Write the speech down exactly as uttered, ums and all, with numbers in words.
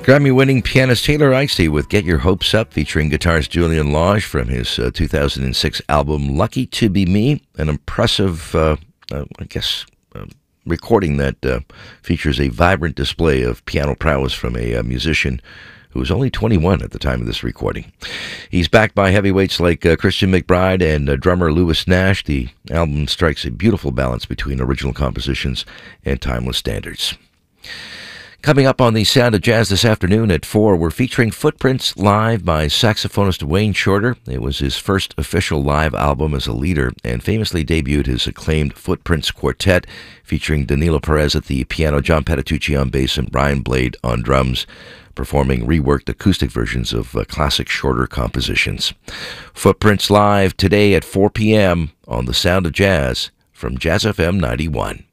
Grammy-winning pianist Taylor Icey with Get Your Hopes Up, featuring guitarist Julian Lage from his uh, two thousand six album Lucky to Be Me. An impressive, uh, uh, I guess, uh, recording that uh, features a vibrant display of piano prowess from a uh, musician who was only twenty-one at the time of this recording. He's backed by heavyweights like uh, Christian McBride and uh, drummer Lewis Nash. The album strikes a beautiful balance between original compositions and timeless standards. Coming up on the Sound of Jazz this afternoon at four, we're featuring Footprints live by saxophonist Wayne Shorter. It was his first official live album as a leader, and famously debuted his acclaimed Footprints Quartet, featuring Danilo Perez at the piano, John Patitucci on bass, and Brian Blade on drums, performing reworked acoustic versions of uh, classic Shorter compositions. Footprints live today at four p.m. on the Sound of Jazz from Jazz F M ninety-one.